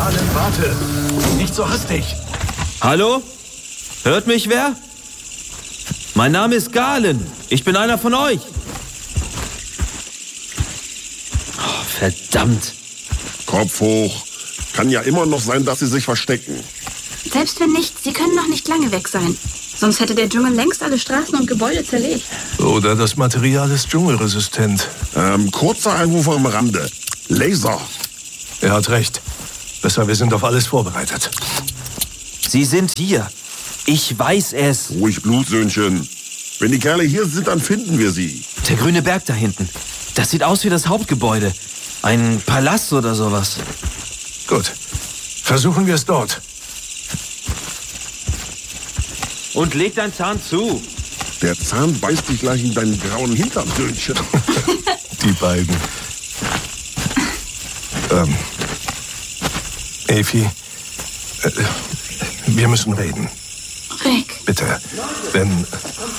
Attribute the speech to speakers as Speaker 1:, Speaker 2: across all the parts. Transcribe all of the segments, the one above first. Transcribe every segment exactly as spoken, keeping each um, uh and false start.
Speaker 1: Galen, warte. Nicht so hastig.
Speaker 2: Hallo? Hört mich wer? Mein Name ist Galen. Ich bin einer von euch. Oh, verdammt.
Speaker 3: Kopf hoch. Kann ja immer noch sein, dass sie sich verstecken.
Speaker 4: Selbst wenn nicht, sie können noch nicht lange weg sein. Sonst hätte der Dschungel längst alle Straßen und Gebäude zerlegt.
Speaker 1: Oder das Material ist dschungelresistent.
Speaker 3: Ähm, kurzer Einwurf am Rande. Laser.
Speaker 1: Er hat recht. Besser, wir sind auf alles vorbereitet.
Speaker 2: Sie sind hier. Ich weiß es.
Speaker 3: Ruhig Blut, Söhnchen. Wenn die Kerle hier sind, dann finden wir sie.
Speaker 2: Der grüne Berg da hinten. Das sieht aus wie das Hauptgebäude. Ein Palast oder sowas.
Speaker 1: Gut. Versuchen wir es dort.
Speaker 2: Und leg deinen Zahn zu.
Speaker 3: Der Zahn beißt dich gleich in deinen grauen Hintern, Söhnchen.
Speaker 1: Die beiden. Ähm. Efi. Äh, wir müssen reden.
Speaker 4: Rick.
Speaker 1: Bitte. Wenn...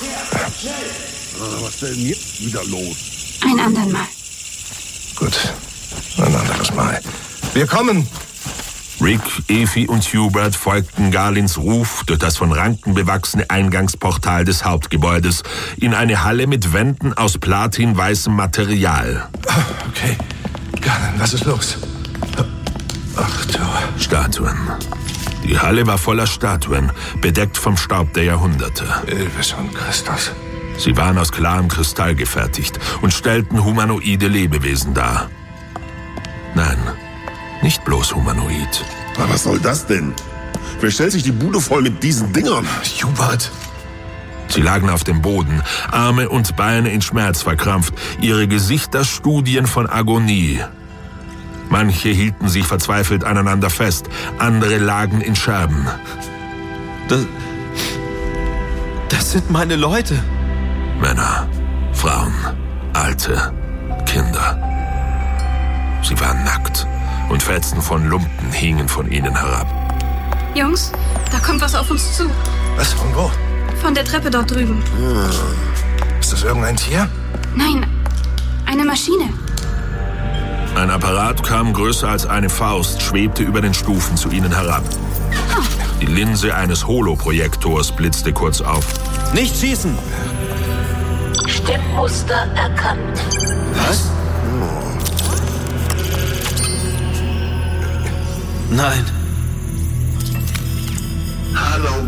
Speaker 3: Was ist denn jetzt wieder los?
Speaker 4: Ein andern Mal.
Speaker 1: Gut. Ein anderes Mal. Wir kommen!
Speaker 5: Rick, Efi und Hubert folgten Galens Ruf durch das von Ranken bewachsene Eingangsportal des Hauptgebäudes in eine Halle mit Wänden aus platinweißem Material.
Speaker 1: Okay. Galen, was ist los? Ach du.
Speaker 5: Statuen. Die Halle war voller Statuen, bedeckt vom Staub der Jahrhunderte.
Speaker 1: Elvis und Christus.
Speaker 5: Sie waren aus klarem Kristall gefertigt und stellten humanoide Lebewesen dar. Nein, nicht bloß humanoid.
Speaker 3: Aber was soll das denn? Wer stellt sich die Bude voll mit diesen Dingern?
Speaker 1: Hubert.
Speaker 5: Sie lagen auf dem Boden, Arme und Beine in Schmerz verkrampft, ihre Gesichter Studien von Agonie. Manche hielten sich verzweifelt aneinander fest, andere lagen in Scherben.
Speaker 2: Das, das sind meine Leute.
Speaker 5: Männer, Frauen, Alte, Kinder. Sie waren nackt und Fetzen von Lumpen hingen von ihnen herab.
Speaker 4: Jungs, da kommt was auf uns zu.
Speaker 1: Was, von wo?
Speaker 4: Von der Treppe dort drüben.
Speaker 1: Ist das irgendein Tier?
Speaker 4: Nein, eine Maschine.
Speaker 5: Ein Apparat kaum größer als eine Faust, schwebte über den Stufen zu ihnen herab. Die Linse eines Holoprojektors blitzte kurz auf.
Speaker 2: Nicht schießen!
Speaker 6: Stimmmuster erkannt.
Speaker 2: Was? Nein.
Speaker 3: Hallo,